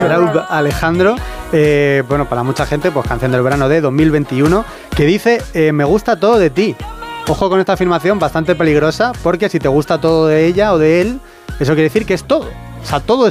Raúl Alejandro, bueno, para mucha gente, pues canción del verano de 2021, que dice, me gusta todo de ti. Ojo con esta afirmación, bastante peligrosa, porque si te gusta todo de ella o de él, eso quiere decir que es todo. O sea, todo es